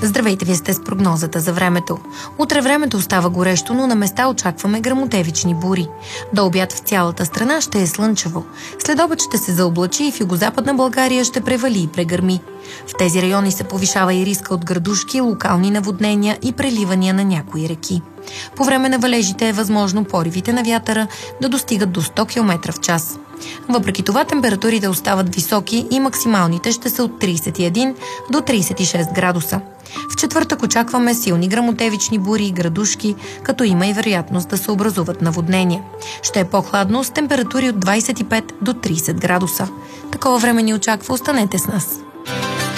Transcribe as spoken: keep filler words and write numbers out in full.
Здравейте, вие сте с прогнозата за времето. Утре времето остава горещо, но на места очакваме гръмотевични бури. До обяд в цялата страна ще е слънчево. След обед ще се заоблачи и в югозападна България ще превали и прегърми. В тези райони се повишава и риска от градушки, локални наводнения и преливания на някои реки. По време на валежите е възможно поривите на вятъра да достигат до сто километра в час. Въпреки това температурите остават високи и максималните ще са от тридесет и един до тридесет и шест градуса. В четвъртък очакваме силни гръмотевични бури и градушки, като има и вероятност да се образуват наводнения. Ще е по-хладно с температури от двадесет и пет до тридесет градуса. Такова време ни очаква, останете с нас.